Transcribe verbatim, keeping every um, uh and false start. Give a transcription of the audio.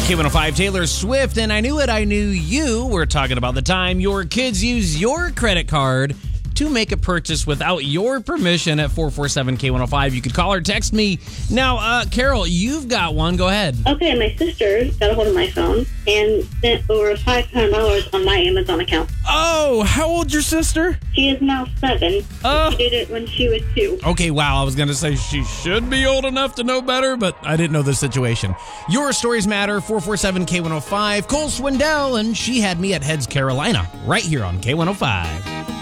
K one oh five, Taylor Swift, and I Knew It, I Knew You. We're talking about the time your kids use your credit card to make a purchase without your permission at four four seven K one oh five. You could call or text me. Now, uh, Carol, you've got one. Go ahead. Okay, my sister got a hold of my phone and sent over five hundred dollars on my Amazon account. Oh, how old's your sister? She is now seven. Oh. She did it when she was two. Okay, wow, I was going to say she should be old enough to know better, but I didn't know the situation. Your stories matter, four four seven K one oh five. Cole Swindell, and she had me at Heads Carolina, right here on K one oh five.